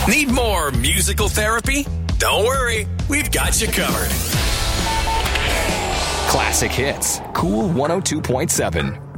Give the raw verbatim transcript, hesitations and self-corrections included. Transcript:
Need more musical therapy? Don't worry, we've got you covered. Classic Hits, Cool one oh two point seven.